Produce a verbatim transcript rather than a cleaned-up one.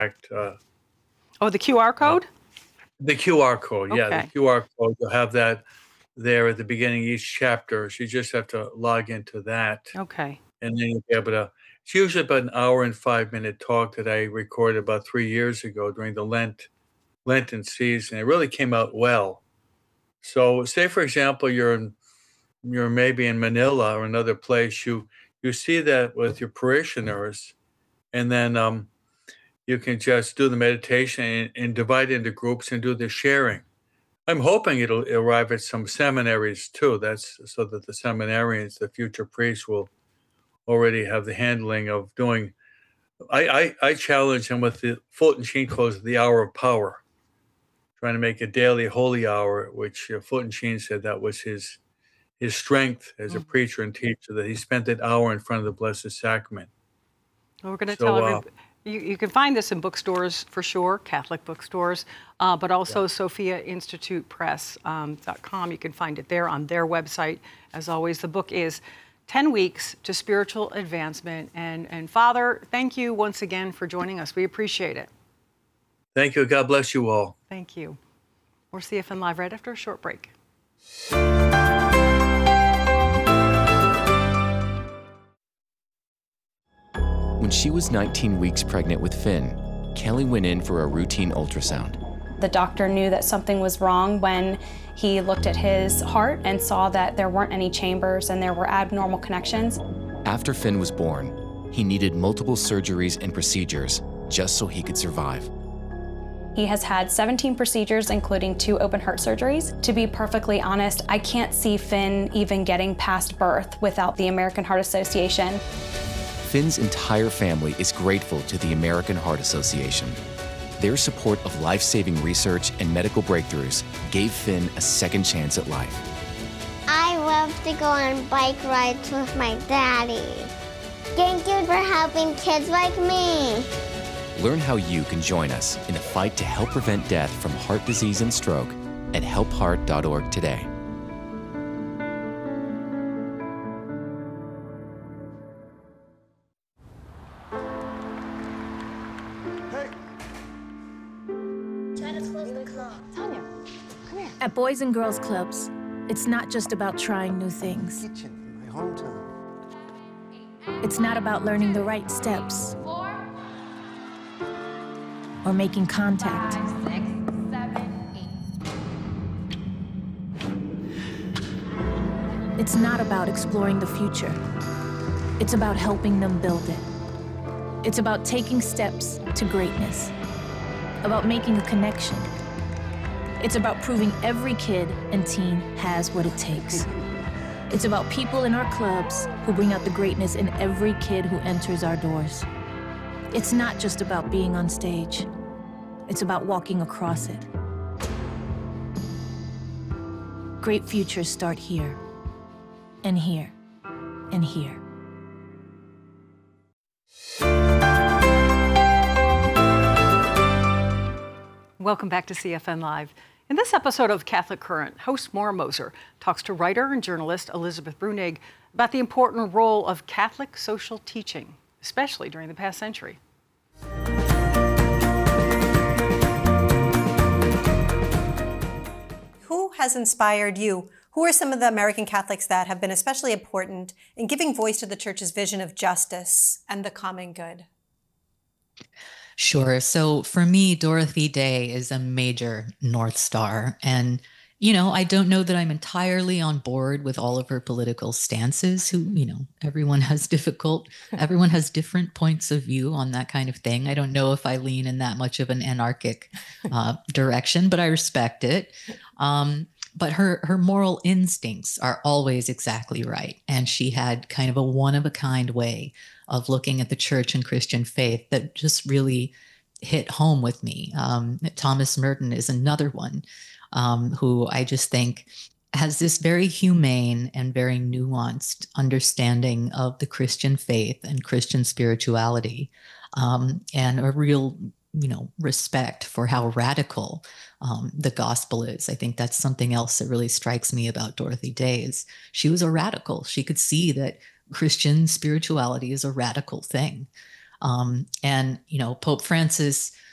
Uh, oh, the Q R code? Uh, the Q R code, yeah, Okay. the Q R code. You'll have that there at the beginning of each chapter. So you just have to log into that. Okay. And then you'll be able to, it's usually about an hour and five minute talk that I recorded about three years ago during the Lent, Lenten season. It really came out well. So say, for example, you're in, you're maybe in Manila or another place, you, you see that with your parishioners, and then um, you can just do the meditation and, and divide into groups and do the sharing. I'm hoping it'll arrive at some seminaries too. That's so that the seminarians, the future priests, will already have the handling of doing. I, I, I challenge him with the Fulton Sheen calls the hour of power, trying to make a daily holy hour, which uh, Fulton Sheen said that was his his strength as a Mhm. preacher and teacher, that he spent that hour in front of the Blessed Sacrament. Well, we're going to So, tell uh, everybody. You, you can find this in bookstores for sure, Catholic bookstores, uh, but also Yeah. Sophia Institute Press dot com. Um, you can find it there on their website. As always, the book is ten weeks to Spiritual Advancement. And, and Father, thank you once again for joining us. We appreciate it. Thank you. God bless you all. Thank you. We're C F N Live right after a short break. When she was nineteen weeks pregnant with Finn, Kelly went in for a routine ultrasound. The doctor knew that something was wrong when he looked at his heart and saw that there weren't any chambers and there were abnormal connections. After Finn was born, he needed multiple surgeries and procedures just so he could survive. He has had seventeen procedures, including two open heart surgeries. To be perfectly honest, I can't see Finn even getting past birth without the American Heart Association. Finn's entire family is grateful to the American Heart Association. Their support of life-saving research and medical breakthroughs gave Finn a second chance at life. I love to go on bike rides with my daddy. Thank you for helping kids like me. Learn how you can join us in the fight to help prevent death from heart disease and stroke at help heart dot org today. At Boys and Girls Clubs, it's not just about trying new things. Kitchen in my hometown. It's not about learning the right steps or making contact. It's not about exploring the future. It's about helping them build it. It's about taking steps to greatness, about making a connection. It's about proving every kid and teen has what it takes. It's about people in our clubs who bring out the greatness in every kid who enters our doors. It's not just about being on stage. It's about walking across it. Great futures start here, and here, and here. Welcome back to C F N Live. In this episode of Catholic Current, host Maura Moser talks to writer and journalist Elizabeth Bruenig about the important role of Catholic social teaching, especially during the past century. Who has inspired you? Who are some of the American Catholics that have been especially important in giving voice to the Church's vision of justice and the common good? Sure. So for me, Dorothy Day is a major North Star. And, you know, I don't know that I'm entirely on board with all of her political stances, who, you know, everyone has difficult, everyone has different points of view on that kind of thing. I don't know if I lean in that much of an anarchic uh, direction, but I respect it. Um, but her, her moral instincts are always exactly right. And she had kind of a one-of-a-kind way of looking at the church and Christian faith that just really hit home with me. Um, Thomas Merton is another one um, who I just think has this very humane and very nuanced understanding of the Christian faith and Christian spirituality, um, and a real, you know, respect for how radical um, the gospel is. I think that's something else that really strikes me about Dorothy Day is she was a radical. She could see that Christian spirituality is a radical thing. Um, and, you know, Pope Francis